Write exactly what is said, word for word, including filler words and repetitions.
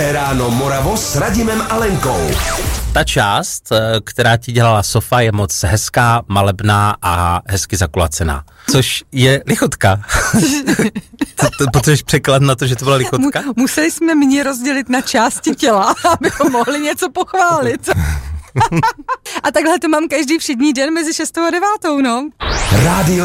Ráno Moravo s Radimem a Lenkou. Ta část, která ti dělala Sofa, je moc hezká, malebná a hezky zakulacená. Což je lichotka. Potřebuješ překlad na to, že to byla lichotka? Mu, museli jsme mě rozdělit na části těla, abychom mohli něco pochválit. A takhle to mám každý všední den mezi šestou a devátou, no. Rádio